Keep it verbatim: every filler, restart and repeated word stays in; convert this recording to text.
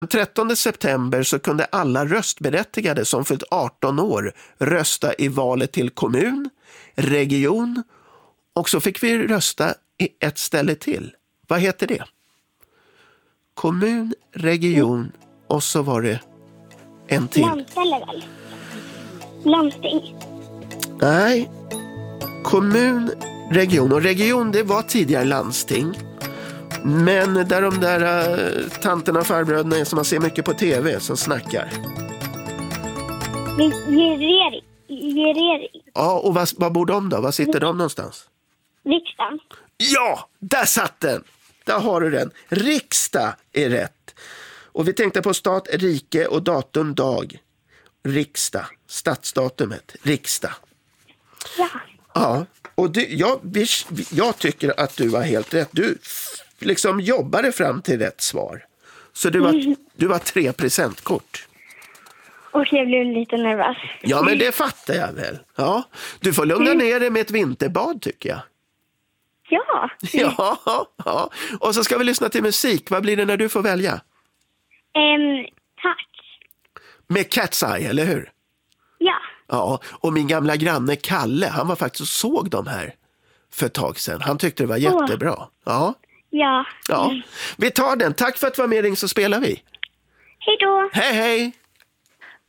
Den trettonde september så kunde alla röstberättigade som fyllt arton år rösta i valet till kommun, region och så fick vi rösta i ett ställe till. Vad heter det? Kommun, region och så var det en till. Landställe väl? Landsting. Nej, kommun, region och region det var tidigare landsting. Men där de där uh, tanterna och farbröderna är som man ser mycket på tv som snackar. Regering. Regering. Ja, och vad, vad bor de då? Var sitter de någonstans? Riksdagen. Ja, där satt den! Där har du den. Riksdag är rätt. Och vi tänkte på stat, rike och datum, dag. Riksdag. Stadsdatumet. Riksdag. Ja. Ja, och du, jag, jag tycker att du var helt rätt. Du liksom jobbade fram till rätt svar. Så du var, mm. du var tre presentkort. Och jag blev lite nervös. Ja, men det fattar jag väl. Ja, du får lugna ner dig med ett vinterbad tycker jag. Ja. Ja, ja. Och så ska vi lyssna till musik. Vad blir det när du får välja? Um, tack. Med Cat's Eye, eller hur? Ja. Ja, och min gamla granne Kalle, han var faktiskt och såg de här för ett tag sedan. Han tyckte det var jättebra. Ja. Ja. Ja. Vi tar den. Tack för att du var med, Ring så spelar vi. Hej då. Hej, hej.